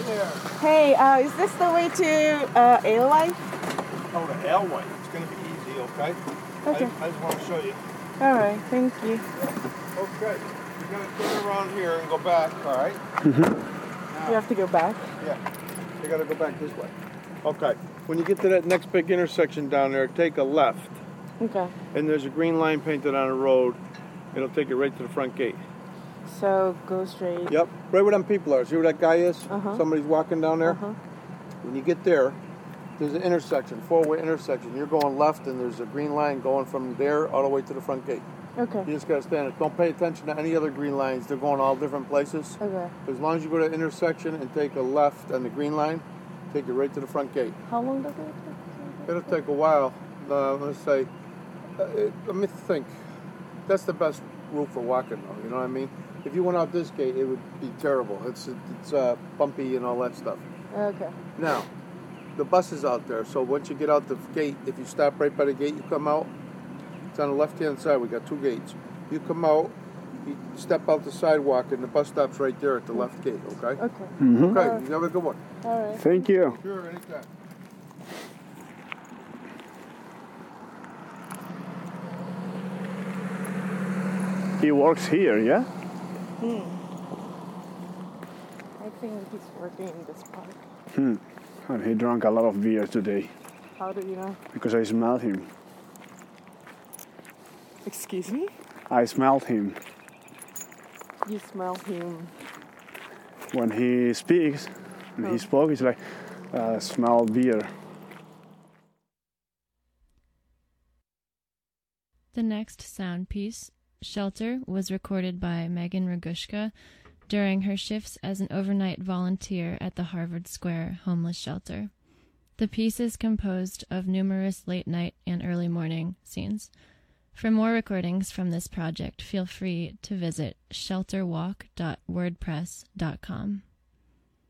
there. Hey, is this the way to Alewife? Oh, to Alewife. It's going to be easy, okay? Okay. I just want to show you. All right, thank you. Okay. You're going to turn around here and go back, all right? You have to go back? Yeah. You got to go back this way. Okay. When you get to that next big intersection down there, take a left. Okay. And there's a green line painted on the road. It'll take you right to the front gate. So go straight. Yep. Right where them people are. See where that guy is? Uh-huh. Somebody's walking down there? Uh-huh. When you get there, there's an intersection, four-way intersection. You're going left, and there's a green line going from there all the way to the front gate. Okay. You just got to stand there. Don't pay attention to any other green lines. They're going all different places. Okay. As long as you go to the intersection and take a left on the green line, take you right to the front gate. How long does it take? It'll take a while. Let's say, let me think. That's the best route for walking, though. You know what I mean? If you went out this gate, it would be terrible. It's bumpy and all that stuff. Okay. Now, the bus is out there, so once you get out the gate, if you stop right by the gate, you come out. It's on the left-hand side. We got two gates. You come out, you step out the sidewalk, and the bus stop's right there at the left gate, okay? Okay. Mm-hmm. Okay, you have a good one. All right. Thank you. Sure, anytime. He works here, yeah? I think he's working in this park. And he drank a lot of beer today How do you know? because I smelled him. Excuse me? I smelled him. You smell him. When he speaks, and he spoke, it's like, smell beer. The next sound piece, Shelter, was recorded by Megan Ragushka during her shifts as an overnight volunteer at the Harvard Square homeless shelter. The piece is composed of numerous late night and early morning scenes. For more recordings from this project, feel free to visit shelterwalk.wordpress.com.